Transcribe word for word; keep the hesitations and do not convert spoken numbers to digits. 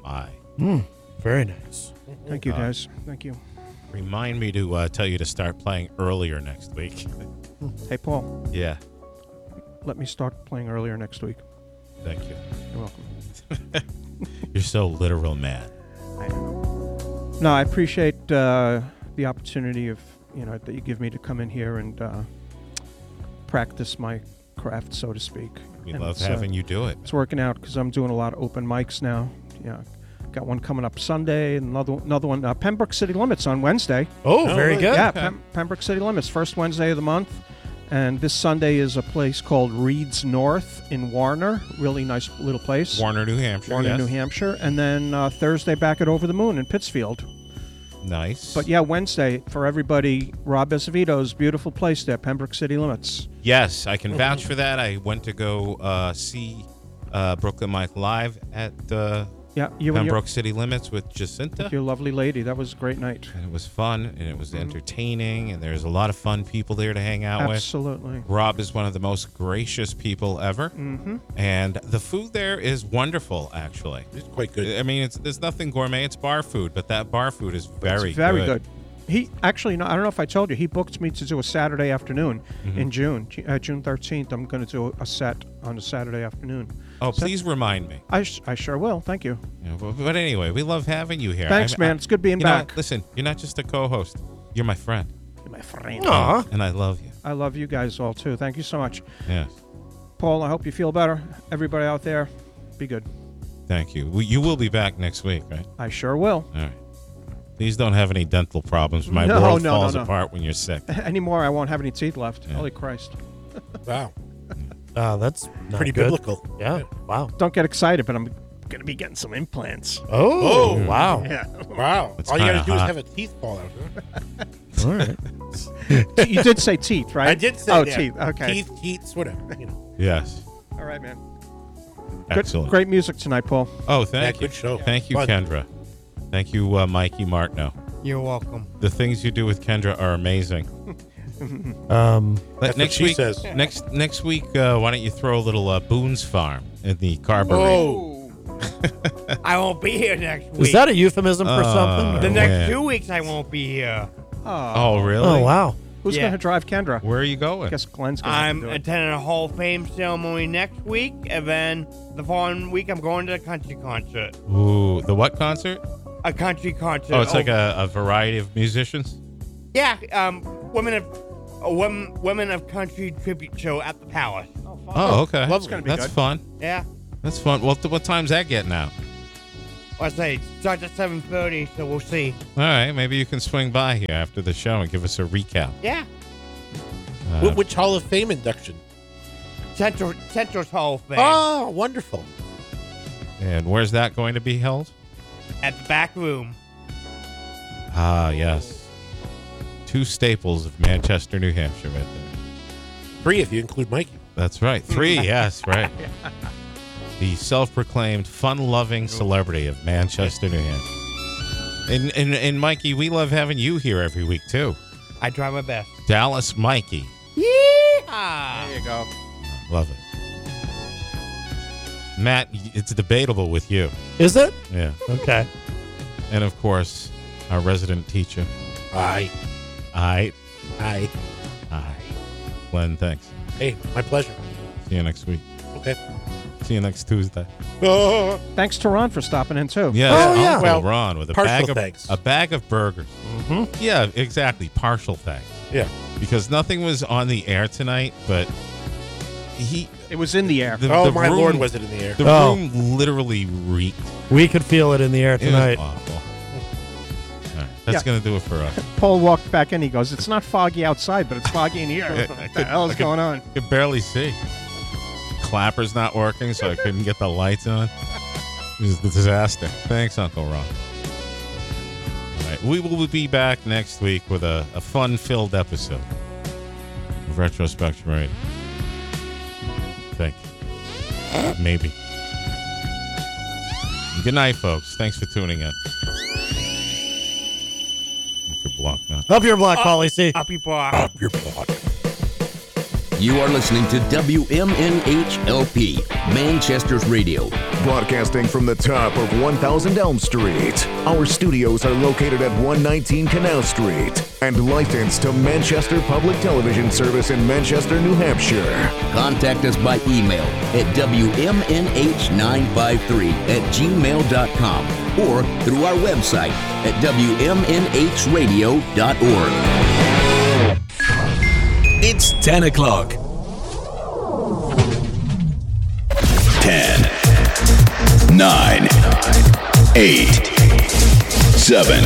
my. Mm, very nice. Thank you, Uh, guys. Thank you. Remind me to uh, tell you to start playing earlier next week. Hey, Paul. Yeah. Let me start playing earlier next week. Thank you. You're welcome. You're so literal, man. I know. No, I appreciate uh, the opportunity of you know that you give me to come in here and uh, practice my craft, so to speak. We And love it's, uh, having you do it. It's working out because I'm doing a lot of open mics now. Yeah, got one coming up Sunday, and another another one. Uh, Pembroke City Limits on Wednesday. Oh, oh very good. Yeah, Pem- Pembroke City Limits, first Wednesday of the month. And this Sunday is a place called Reed's North in Warner. Really nice little place. Warner, New Hampshire. Warner, yes. New Hampshire. And then uh, Thursday back at Over the Moon in Pittsfield. Nice. But yeah, Wednesday for everybody, Rob Esovito's beautiful place there, Pembroke City Limits. Yes, I can vouch for that. I went to go uh, see uh, Brooklyn Mike live at uh, Yeah, you and your, Pembroke City Limits with Jacinta. your lovely lady. That was a great night. And it was fun, and it was entertaining, and there's a lot of fun people there to hang out with. Absolutely. Rob is one of the most gracious people ever, Mm-hmm. and the food there is wonderful, actually. It's quite good. I mean, it's there's nothing gourmet. It's bar food, but that bar food is very It's very good. He actually, no, I don't know if I told you, he booked me to do a Saturday afternoon Mm-hmm. in June, Ju- uh, June thirteenth. I'm going to do a set on a Saturday afternoon. Oh, So- please remind me. I, sh- I sure will. Thank you. Yeah, but, but anyway, we love having you here. Thanks, I- man. I- It's good being you know back. what? Listen, you're not just a co-host. You're my friend, You're my friend. Aw. and I love you. I love you guys all, too. Thank you so much. Yes, Paul, I hope you feel better. Everybody out there, be good. thank you. Well, you will be back next week, right? I sure will. All right. Please don't have any dental problems. My No, world no, no, falls no. apart when you're sick. Anymore, I won't have any teeth left. Yeah. Holy Christ. Wow. Uh, that's not Pretty good. biblical. Yeah. Wow. Don't get excited, but I'm going to be getting some implants. Oh, Oh. wow. Yeah. Wow. That's All you got kinda to do is hot. have a teeth fall out. Huh? All right. You did say teeth, right? I did say Oh, that. teeth. Okay. Teeth, teeth, whatever. You know. Yes. All right, man. Good, Excellent. great music tonight, Paul. Oh, thank Yeah, you. good show. Thank you, Fun. Kendra. Thank you, uh, Mikey Martineau. You're welcome. The things you do with Kendra are amazing. Um, But That's next what she week, says. next next week, uh, why don't you throw a little uh, Boone's Farm in the carburetor? Oh. I won't be here next week. is that a euphemism for Oh, something? the or- next man. two weeks I won't be here. Oh, really? Oh, wow. Who's Yeah. going to drive Kendra? Where are you going? I guess Glenn's going to I'm do it. attending a Hall of Fame ceremony next week, and then the following week I'm going to a country concert. Ooh, the what concert? A country concert. Oh, it's like a, a variety of musicians? yeah, um, women of a women women of country tribute show at the Palace. Oh, okay. That's gonna be That's good. fun. Yeah, That's fun. Well, th- what time's that getting out? I say it starts at seven thirty, so we'll see. All right, maybe you can swing by here after the show and give us a recap. Yeah, Uh, Wh- Which Hall of Fame induction? Central Central's Hall of Fame Oh, wonderful. and where's that going to be held? at the back room. Ah, yes. Two staples of Manchester, New Hampshire right there. Three if you include Mikey. That's right. Three, yes, right. The self-proclaimed fun-loving celebrity of Manchester, New Hampshire. And, and, and Mikey, we love having you here every week, too. I try my best. Dallas Mikey. Yeehaw! There you go. Love it. Matt, it's debatable with you. Is it? Yeah. Okay. And, of course, our resident teacher. Aye. I. Aye. I. Glenn, thanks. Hey, my pleasure. See you next week. Okay. See you next Tuesday. Oh. Thanks to Ron for stopping in, too. Yes, Oh, yeah. Uncle Well, Ron with a partial bag of thanks. a bag of burgers. Mm-hmm. Yeah, exactly. Partial thanks. Yeah. Because nothing was on the air tonight, but he. It was in the air. The, Oh, the my room, Lord, was it in the air? The Oh. room literally reeked. We could feel it in the air It was tonight. awful. All right, that's Yeah. gonna do it for us. Paul walked back in. He goes, "It's not foggy outside, but it's foggy in here. I- I What the could- hell I is could- going on?" I could barely see. Clapper's not working, so I couldn't get the lights on. It was a disaster. Thanks, Uncle Ron. All right, we will be back next week with a, a fun-filled episode of Retrospectrum Radio. Thank you. Maybe. Good night, folks. Thanks for tuning in. If you're blocked now. Up your block, Polly C. Up your block. Up your block. You are listening to W M N H L P, Manchester's Radio. Broadcasting from the top of one thousand Elm Street. Our studios are located at one nineteen Canal Street and licensed to Manchester Public Television Service in Manchester, New Hampshire. Contact us by email at W M N H nine five three at gmail dot com or through our website at W M N H radio dot org. It's ten o'clock. ten, nine, eight, seven,